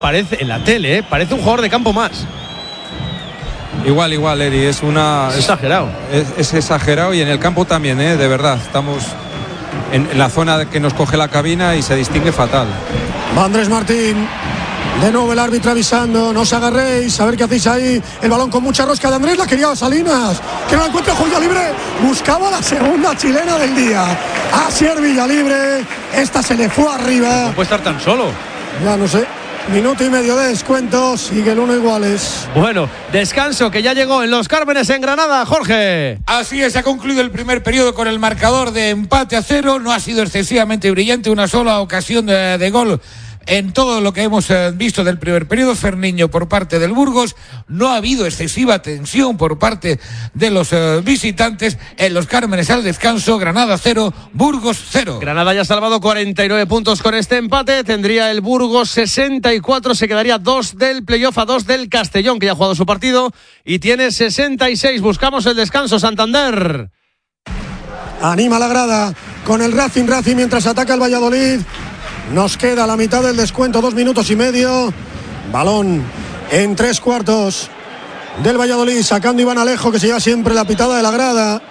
Parece, en la tele, parece un jugador de campo más. Igual, Eri, es exagerado. Es exagerado y en el campo también, de verdad. Estamos en la zona que nos coge la cabina y se distingue fatal. Va Andrés Martín. De nuevo el árbitro avisando, no os agarréis, a ver qué hacéis ahí. El balón con mucha rosca de Andrés, la quería Salinas, que no la encuentra. Juega libre, buscaba la segunda chilena del día. Asier Villalibre, esta se le fue arriba. No puede estar tan solo. Ya no sé. Minuto y medio de descuento, sigue el 1 iguales. Bueno, descanso que ya llegó en Los Cármenes en Granada, Jorge. Así es, ha concluido el primer periodo con el marcador de empate a 0. No ha sido excesivamente brillante, una sola ocasión de gol en todo lo que hemos visto del primer periodo. Ferniño por parte del Burgos. No ha habido excesiva tensión por parte de los visitantes. En Los Cármenes al descanso, Granada 0, Burgos 0. Granada ya ha salvado 49 puntos con este empate. Tendría el Burgos 64, se quedaría 2 del playoff a 2 del Castellón, que ya ha jugado su partido, y tiene 66. Buscamos el descanso, Santander. Anima la grada con el Racing mientras ataca el Valladolid. Nos queda la mitad del descuento, 2 minutos y medio. Balón en 3/4 del Valladolid, sacando Iván Alejo, que se lleva siempre la pitada de la grada,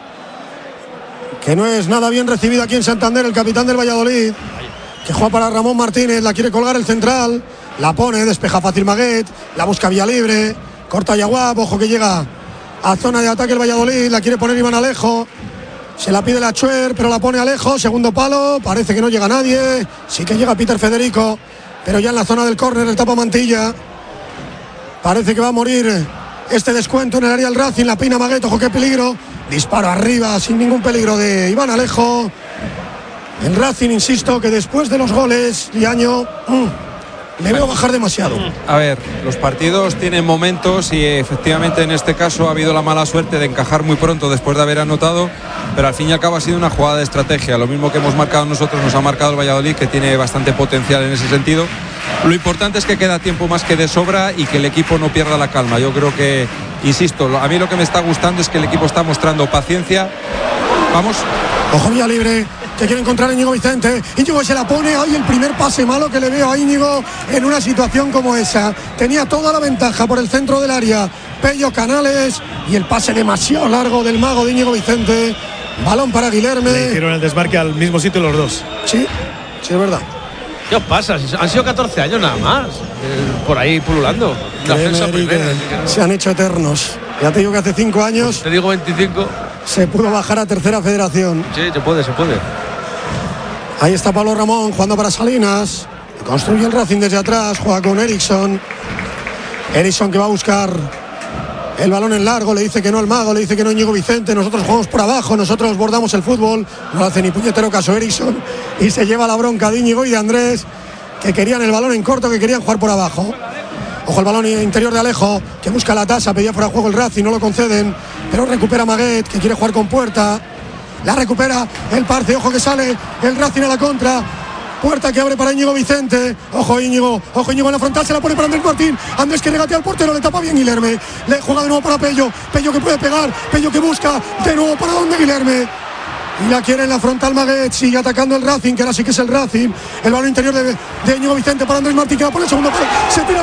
que no es nada bien recibido aquí en Santander. El capitán del Valladolid, que juega para Ramón Martínez, la quiere colgar el central, la pone, despeja fácil Maguet, la busca Villalibre, corta Yaguab, ojo que llega a zona de ataque el Valladolid, la quiere poner Iván Alejo. Se la pide la Chuer, pero la pone Alejo, segundo palo, parece que no llega nadie. Sí que llega Peter Federico, pero ya en la zona del córner, el tapa Mantilla. Parece que va a morir este descuento en el área del Racing, la peina Maguet, ojo qué peligro. Disparo arriba, sin ningún peligro de Iván Alejo. El Racing, insisto, que después de los goles, Liaño, le veo bajar demasiado. A ver, los partidos tienen momentos y efectivamente en este caso ha habido la mala suerte de encajar muy pronto después de haber anotado, pero al fin y al cabo ha sido una jugada de estrategia. Lo mismo que hemos marcado nosotros, nos ha marcado el Valladolid, que tiene bastante potencial en ese sentido. Lo importante es que queda tiempo más que de sobra y que el equipo no pierda la calma. Yo creo que, insisto, a mí lo que me está gustando es que el equipo está mostrando paciencia. Vamos. Ojo Villalibre, que quiere encontrar a Íñigo Vicente. Íñigo se la pone. Ay, el primer pase malo que le veo a Íñigo en una situación como esa. Tenía toda la ventaja por el centro del área Pello Canales, y el pase demasiado largo del mago de Íñigo Vicente. Balón para Guilherme. Le hicieron el desmarque al mismo sitio los dos. Sí, es verdad. ¿Qué os pasa? Han sido 14 años nada más, por ahí pululando. La defensa primera. Se han hecho eternos. Ya te digo que hace 5 años. Pues te digo 25. Se pudo bajar a tercera federación. Sí, se puede. Ahí está Pablo Ramón jugando para Salinas. Construye el Racing desde atrás. Juega con Eriksson. Eriksson que va a buscar el balón en largo. Le dice que no el mago. Le dice que no Íñigo Vicente. Nosotros jugamos por abajo. Nosotros bordamos el fútbol. No hace ni puñetero caso Eriksson. Y se lleva la bronca de Íñigo y de Andrés, que querían el balón en corto, que querían jugar por abajo. Ojo el balón interior de Alejo, que busca la tasa, pedía fuera de juego el Racing, no lo conceden, pero recupera Maguet, que quiere jugar con Puerta. La recupera el Parce, ojo que sale el Racing a la contra. Puerta que abre para Íñigo Vicente. Ojo Íñigo en la frontal, se la pone para Andrés Martín. Andrés que regatea al portero, le tapa bien Guilherme. Le juega de nuevo para Pello. Pello que puede pegar, Pello que busca de nuevo para donde Guilherme. Y la quiere en la frontal Maguet, sigue atacando el Racing, que ahora sí que es el Racing. El balón interior de Íñigo Vicente para Andrés Martín, que va por el segundo palo. Se tira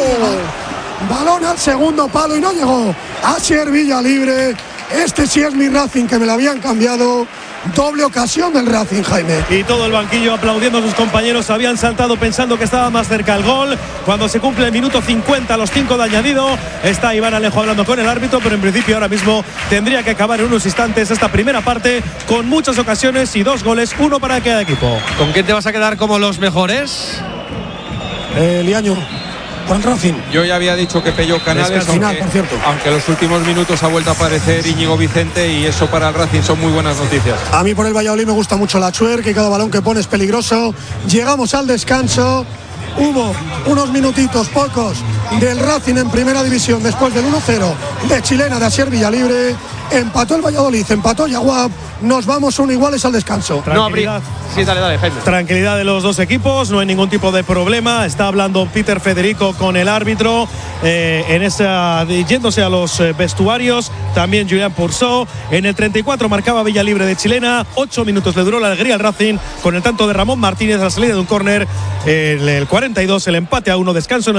balón al segundo palo y no llegó. Asier Villalibre. Este sí es mi Racing, que me lo habían cambiado. Doble ocasión del Racing, Jaime. Y todo el banquillo aplaudiendo a sus compañeros. Habían saltado pensando que estaba más cerca el gol. Cuando se cumple el minuto 50, los 5 de añadido, está Iván Alejo hablando con el árbitro, pero en principio ahora mismo tendría que acabar en unos instantes esta primera parte, con muchas ocasiones y 2 goles, 1 para cada equipo. ¿Con quién te vas a quedar como los mejores? Liaño. Por el Racing. Yo ya había dicho que Pello Canales, final, por cierto. Aunque en los últimos minutos ha vuelto a aparecer Íñigo Vicente, y eso para el Racing son muy buenas noticias. A mí por el Valladolid me gusta mucho la Chuer, que cada balón que pone es peligroso. Llegamos al descanso. Hubo unos minutitos, pocos, del Racing en primera división después del 1-0 de chilena de Asier Villalibre. empató el Valladolid, empató Yaguab, nos vamos 1 iguales al descanso. Tranquilidad. Sí, dale, Jaime. Tranquilidad de los dos equipos, no hay ningún tipo de problema. Está hablando Peter Federico con el árbitro yéndose a los vestuarios. También Julián Poursó. En el 34 marcaba Villa Libre de Chilena. 8 minutos le duró la alegría al Racing con el tanto de Ramón Martínez a la salida de un córner. El 42 el empate a 1, descanso.